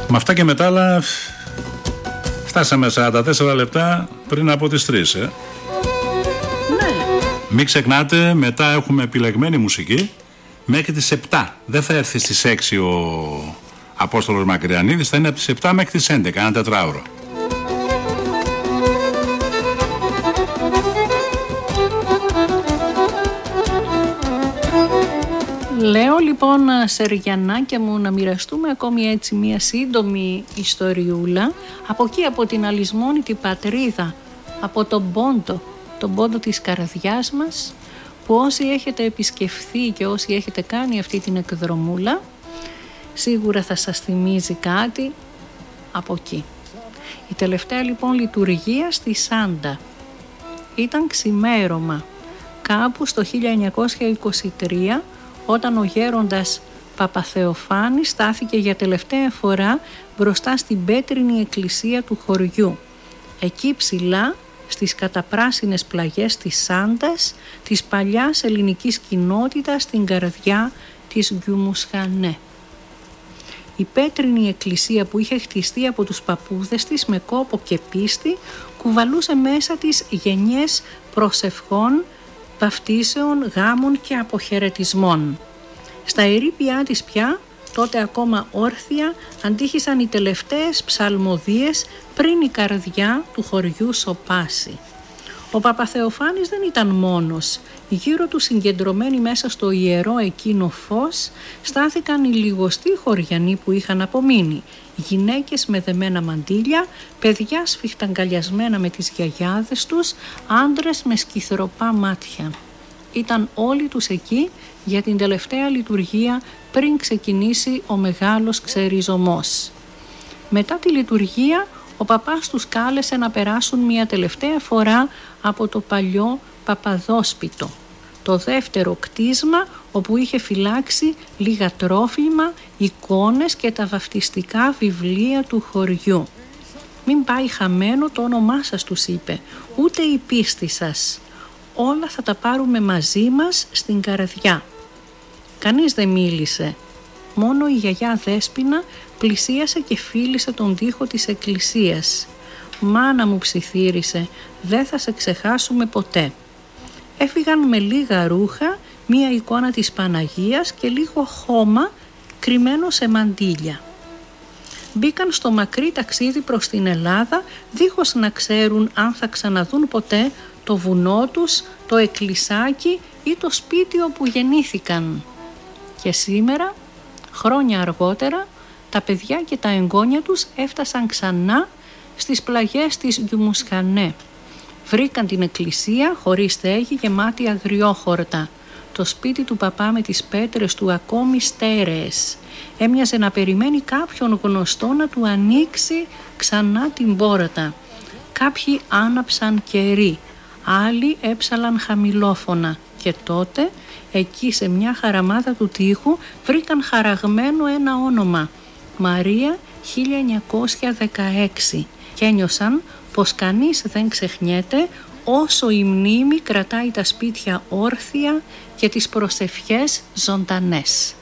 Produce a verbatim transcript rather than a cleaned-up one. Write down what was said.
Με αυτά και μετά άλλα φτάσαμε σαράντα τέσσερα λεπτά πριν από τις τρεις, ε. Ναι. Μην ξεχνάτε, μετά έχουμε επιλεγμένη μουσική μέχρι τις επτά. Δεν θα έρθει στις έξι ο Απόστολος Μακριανίδης, θα είναι από τις επτά μέχρι τις έντεκα, ένα τετράωρο. Λέω λοιπόν, Σεριανάκια μου, να μοιραστούμε ακόμη έτσι μια σύντομη ιστοριούλα από εκεί, από την αλυσμόνητη πατρίδα, από τον πόντο, τον πόντο της καρδιάς μας, που όσοι έχετε επισκεφθεί και όσοι έχετε κάνει αυτή την εκδρομούλα, σίγουρα θα σας θυμίζει κάτι από εκεί. Η τελευταία λοιπόν λειτουργία στη Σάντα ήταν ξημέρωμα, κάπου στο χίλια εννιακόσια είκοσι τρία, όταν ο γέροντας Παπαθεοφάνης στάθηκε για τελευταία φορά μπροστά στην πέτρινη εκκλησία του χωριού. Εκεί ψηλά, στις καταπράσινες πλαγιές της Σάντας, της παλιάς ελληνικής κοινότητας στην καρδιά της Γκιουμουσχανέ. Η πέτρινη εκκλησία που είχε χτιστεί από τους παππούδες της με κόπο και πίστη κουβαλούσε μέσα της γενιές προσευχών, βαφτίσεων, γάμων και αποχαιρετισμών. Στα ερείπια της πια, τότε ακόμα όρθια, αντίχησαν οι τελευταίες ψαλμοδίες πριν η καρδιά του χωριού σωπάσει. Ο Παπαθεοφάνης δεν ήταν μόνος. Γύρω του συγκεντρωμένοι μέσα στο ιερό εκείνο φως στάθηκαν οι λιγοστοί χωριανοί που είχαν απομείνει. Γυναίκες με δεμένα μαντίλια, παιδιά σφιχταγκαλιασμένα με τις γιαγιάδες τους, άντρες με σκυθροπά μάτια. Ήταν όλοι τους εκεί για την τελευταία λειτουργία πριν ξεκινήσει ο μεγάλος ξεριζωμός. Μετά τη λειτουργία, ο παπάς τους κάλεσε να περάσουν μια τελευταία φορά από το παλιό Παπαδόσπιτο, το δεύτερο κτίσμα όπου είχε φυλάξει λίγα τρόφιμα, εικόνες και τα βαφτιστικά βιβλία του χωριού. «Μην πάει χαμένο το όνομά σας», τους είπε, «ούτε η πίστη σας. Όλα θα τα πάρουμε μαζί μας στην καρδιά». Κανείς δεν μίλησε. Μόνο η γιαγιά Δέσποινα πλησίασε και φίλησε τον τοίχο της εκκλησίας. «Μάνα μου», ψιθύρισε, «δεν θα σε ξεχάσουμε ποτέ». Έφυγαν με λίγα ρούχα, μία εικόνα της Παναγίας και λίγο χώμα κρυμμένο σε μαντίλια. Μπήκαν στο μακρύ ταξίδι προς την Ελλάδα, δίχως να ξέρουν αν θα ξαναδούν ποτέ το βουνό τους, το εκκλησάκι ή το σπίτι όπου γεννήθηκαν. Και σήμερα, χρόνια αργότερα, τα παιδιά και τα εγγόνια τους έφτασαν ξανά στις πλαγιές της Γκιουμουσχανέ. Βρήκαν την εκκλησία χωρίς στέγη, γεμάτη αγριόχορτα. Το σπίτι του παπά με τις πέτρες του ακόμη στέρεες. Έμοιαζε να περιμένει κάποιον γνωστό να του ανοίξει ξανά την πόρτα. Κάποιοι άναψαν κερί, άλλοι έψαλαν χαμηλόφωνα και τότε εκεί σε μια χαραμάδα του τοίχου βρήκαν χαραγμένο ένα όνομα, Μαρία χίλια εννιακόσια δεκαέξι, και ένιωσαν πως κανείς δεν ξεχνιέται όσο η μνήμη κρατάει τα σπίτια όρθια και τις προσευχές ζωντανές.